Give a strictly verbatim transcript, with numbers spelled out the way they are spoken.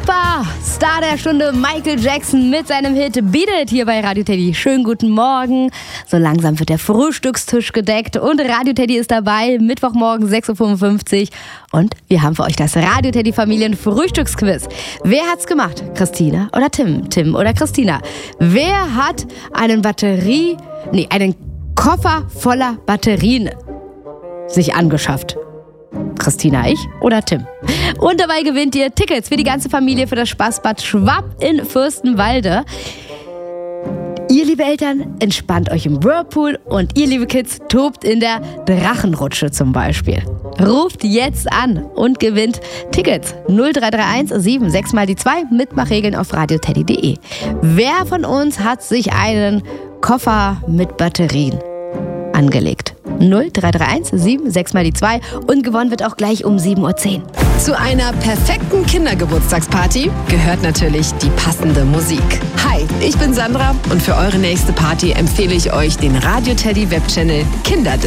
Super! Star der Stunde Michael Jackson mit seinem Hit Beat It hier bei Radio Teddy. Schönen guten Morgen. So langsam wird der Frühstückstisch gedeckt und Radio Teddy ist dabei. Mittwochmorgen sechs Uhr fünfundfünfzig und wir haben für euch das Radio Teddy Familien Frühstücksquiz. Wer hat's gemacht? Christina oder Tim? Tim oder Christina? Wer hat einen Batterie, nee, einen Koffer voller Batterien sich angeschafft? Christina, ich oder Tim? Und dabei gewinnt ihr Tickets für die ganze Familie für das Spaßbad Schwab in Fürstenwalde. Ihr, liebe Eltern, entspannt euch im Whirlpool und ihr, liebe Kids, tobt in der Drachenrutsche zum Beispiel. Ruft jetzt an und gewinnt Tickets. null drei drei eins sieben sechs mal die zwei. Mitmachregeln auf radioteddy punkt de. Wer von uns hat sich einen Koffer mit Batterien angelegt? null drei drei eins sieben sechs mal die zwei und gewonnen wird auch gleich um sieben Uhr zehn. Zu einer perfekten Kindergeburtstagsparty gehört natürlich die passende Musik. Hi, ich bin Sandra und für eure nächste Party empfehle ich euch den Radio Teddy Webchannel Kinder